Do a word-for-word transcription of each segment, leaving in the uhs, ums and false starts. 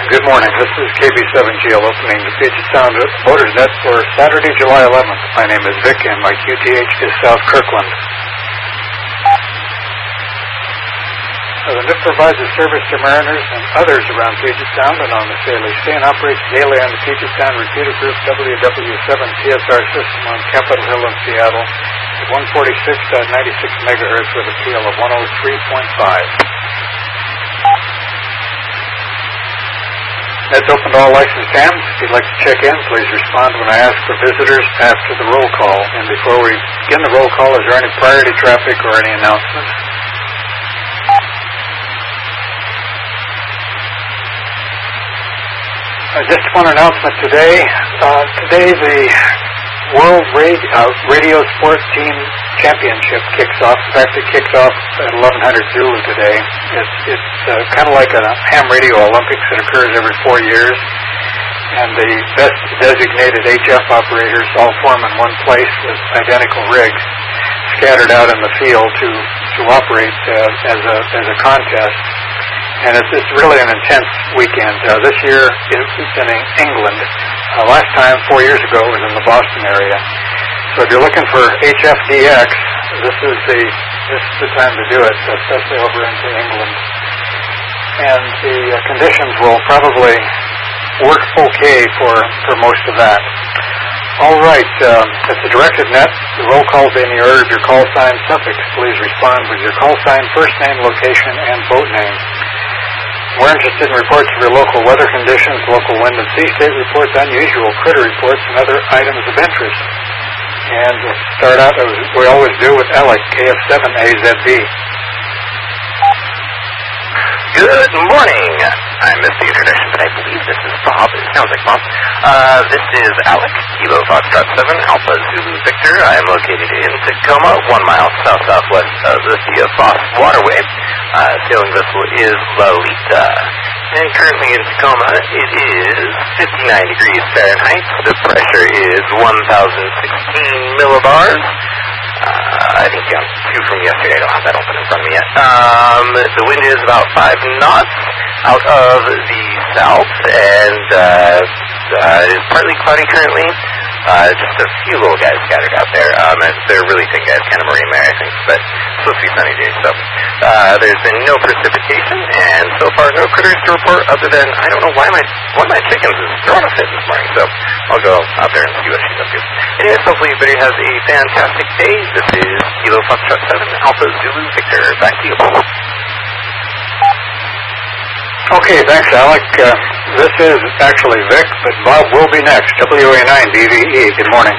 Good morning. This is K B seven G L opening the Puget Sound Motors Net for Saturday, July eleventh. My name is Vic and my Q T H is South Kirkland. Uh, the N I P provides a service to mariners and others around Puget Sound and on the Saley Sea and operates daily on the Puget Sound repeater group W W seven T S R system on Capitol Hill in Seattle at one forty-six point nine six megahertz with a P L of one oh three point five. That's open to all licensed hams. If you'd like to check in, please respond when I ask for visitors after the roll call. And before we begin the roll call, is there any priority traffic or any announcements? Uh, just one announcement today. Uh, today the World Radio, uh, Radio Sport Team Championship kicks off. In fact, it kicks off at eleven hundred Zulu today. It's, it's uh, kind of like a ham radio Olympics that occurs every four years. And the best designated H F operators all form in one place with identical rigs scattered out in the field to, to operate uh, as, a, as a contest. And it's, it's really an intense weekend. Uh, this year it's in England. Uh, last time, four years ago, it was in the Boston area. So if you're looking for H F D X, this is the this is the time to do it, especially over into England. And the uh, conditions will probably work okay for, for most of that. All right, um, it's a directed net. The roll call will be in the order of your call sign suffix. Please respond with your call sign, first name, location, and boat name. We're interested in reports of your local weather conditions, local wind and sea state reports, unusual critter reports, and other items of interest. And we'll start out as we always do with Alec, K F seven A Z B. Good morning. I missed the introduction, but I believe this is Bob. It sounds like Bob. Uh, this is Alec, Kilo Foxtrot seven, Alpha Zulu Victor. I am located in Tacoma, one mile south-southwest of the Sea of Foss Waterway. Uh, sailing vessel is Lalita. And currently in Tacoma, it is fifty-nine degrees Fahrenheit. The pressure is one thousand sixteen millibars. Uh, I think I'm two from yesterday. I don't have that open in front of me yet. Um, the wind is about five knots out of the south, and uh, uh, it's partly cloudy currently. Uh, just a few little guys scattered out there. Um, and they're really thin guys, kind of marine there, I think. But it's supposed to be sunny days, so uh, there's been no precipitation, and so far no critters to report other than I don't know why my one of my chickens is throwing a fit this morning. So I'll go out there and see what she's up to. Anyways, hopefully everybody has a fantastic day. This is Kilo Foxtrot seven, Alpha Zulu Victor. Back to you. Okay, thanks, Alec. Uh, this is actually Vic, but Bob will be next. W A nine B V E. Good morning.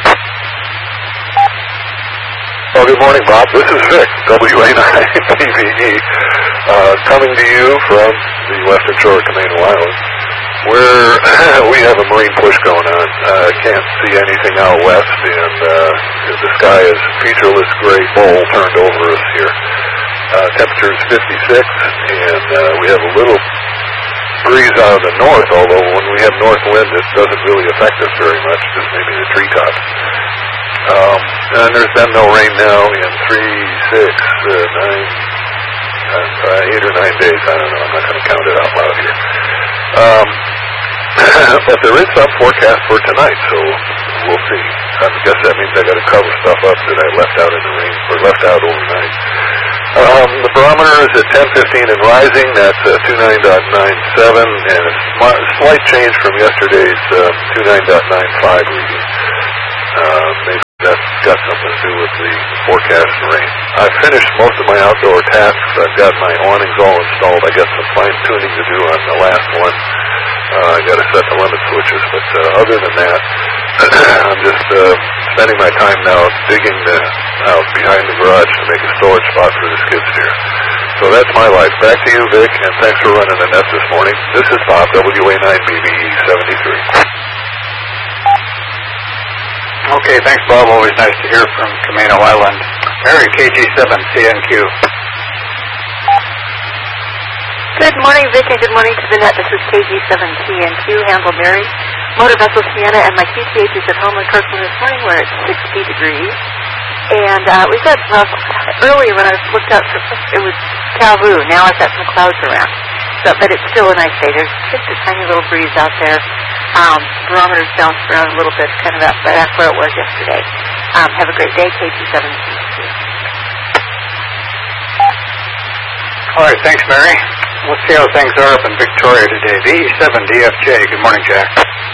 Well, good morning, Bob. This is Vic, W A nine B V E, uh, coming to you from the western shore of Camino Island, where we have a marine push going on. I uh, can't see anything out west, and uh, the sky is featureless gray bowl turned over us here. Uh, temperature is fifty-six, and uh, we have a little breeze out of the north, although when we have north wind, it doesn't really affect us very much, just maybe the treetops. Um, and there's been no rain now in three, six, uh, nine, uh, eight or nine days. I don't know. I'm not going to count it out loud here. Um, but there is some forecast for tonight, so we'll see. I guess that means I got to cover stuff up that I left out in the rain, or left out overnight. Um, the barometer is at ten fifteen and rising. That's uh, twenty-nine point nine seven, and a sm- slight change from yesterday's uh, twenty-nine point nine five reading. Uh, maybe that's got something to do with the forecast rain. I've finished most of my outdoor tasks. I've got my awnings all installed. I got some fine-tuning to do on the last one. Uh, I got to set the limit switches, but uh, other than that, I'm just uh, spending my time now digging the, out behind the garage to make a storage spot for the skid steer. So that's my life. Back to you, Vic, and thanks for running the net this morning. This is Bob, W A nine B V E seventy-three. Okay, thanks, Bob. Always nice to hear from Camino Island. Mary, K G seven C N Q. Good morning, Vic, and good morning to the net. This is K G seven T N Q, Handle Mary, Motor Vessel Sienna, and my Q T H is at home in Kirkland this morning. We're at sixty degrees. And uh, we've got, well, earlier when I looked out, it was Calhoun. Now I've got some clouds around. So, but it's still a nice day. There's just a tiny little breeze out there. Um, barometers bounced around a little bit, kind of right back where it was yesterday. Um, have a great day, K T seven G C P. All right, thanks, Mary. Let's see how things are up in Victoria today. V E seven D F J. Good morning, Jack.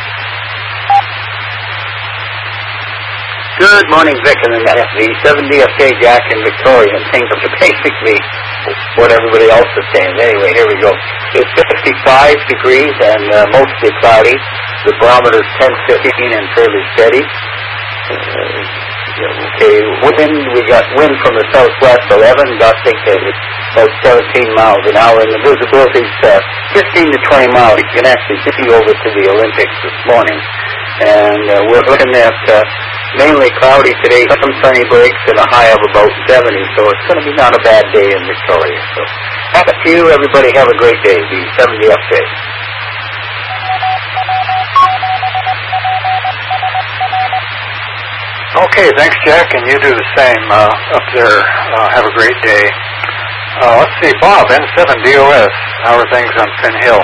Good morning, Vic, and then that's the seven D F J, Jack, in Victoria, and things are basically what everybody else is saying. Anyway, here we go. It's fifty-five degrees and uh, mostly cloudy. The barometer's ten fifteen and fairly steady. Uh, okay, wind, we got wind from the southwest, eleven, gusting to about seventeen miles an hour, and the visibility's uh, fifteen to twenty miles. You can actually see over to the Olympics this morning. And uh, we're looking at uh, mainly cloudy today, some sunny breaks, and a high of about seventy, so it's going to be not a bad day in Victoria. So back to you, everybody. Have a great day. The seven D F J. Okay, thanks, Jack, and you do the same uh, up there. Uh, have a great day. Uh, let's see, Bob, N seven D O S. How are things on Finn Hill?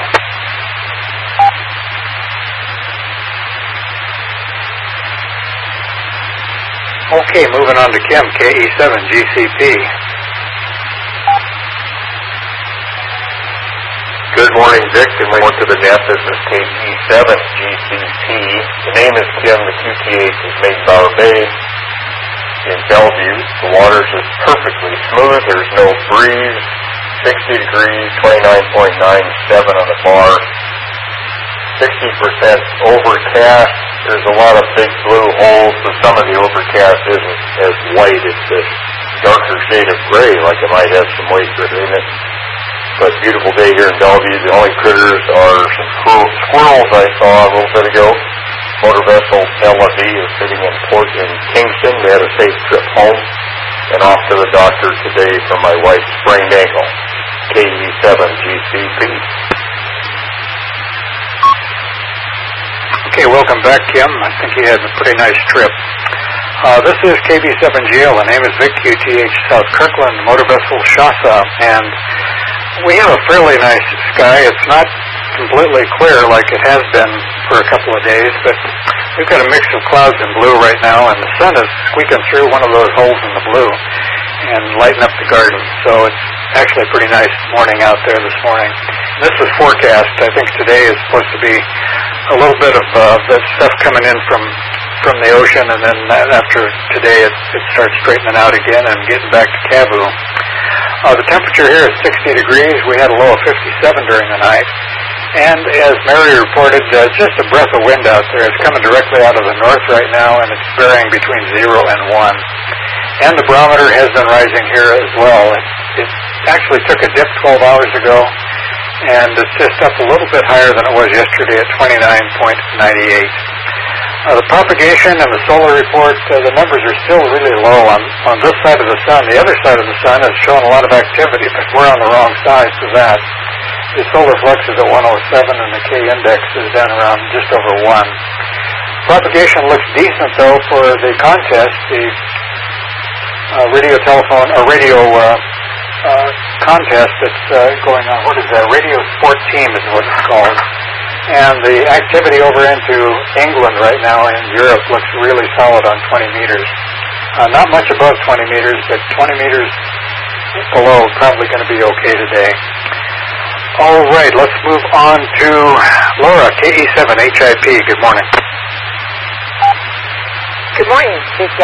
Okay, moving on to Kim, K E seven G C P. Good morning, Vic, and welcome to the net. This is K E seven G C P. The name is Kim. The Q T H is Mayflower Bay in Bellevue. The water's just perfectly smooth. There's no breeze. sixty degrees, twenty-nine point nine seven on the bar. sixty percent overcast. There's a lot of big blue holes, but some of the overcast isn't as white. It's a darker shade of gray, like it might have some moisture in it. But beautiful day here in Bellevue. The only critters are some squirrels, squirrels I saw a little bit ago. Motor vessel Melody is sitting in port in Kingston. We had a safe trip home and off to the doctor today for my wife's sprained ankle. K E seven G C P. Okay, welcome back, Kim. I think you had a pretty nice trip. Uh, this is K B seven G L. The name is Vic, Q T H South Kirkland, motor vessel Shasta, and we have a fairly nice sky. It's not completely clear like it has been for a couple of days, but we've got a mix of clouds and blue right now, and the sun is squeaking through one of those holes in the blue and lighting up the garden. So it's actually a pretty nice morning out there this morning. This is forecast. I think today is supposed to be a little bit of uh, that stuff coming in from from the ocean, and then after today it, it starts straightening out again and getting back to Kavu. Uh, the temperature here is sixty degrees. We had a low of fifty-seven during the night. And as Mary reported, uh, just a breath of wind out there. It's coming directly out of the north right now, and it's varying between zero and one. And the barometer has been rising here as well. It, it actually took a dip twelve hours ago, and it's just up a little bit higher than it was yesterday at twenty-nine point nine eight. Uh, the propagation and the solar report, uh, the numbers are still really low on, on this side of the sun. The other side of the sun has shown a lot of activity, but we're on the wrong side for that. The solar flux is at one oh seven, and the K index is down around just over one. Propagation looks decent, though, for the contest, the uh, radio telephone, or radio uh, uh, contest that's uh, going on. What is that? Radio Sport Team is what it's called. And the activity over into England right now and Europe looks really solid on twenty meters. Uh, not much above twenty meters, but twenty meters below probably going to be okay today. All right, let's move on to Laura, K E seven H I P. Good morning. Good morning.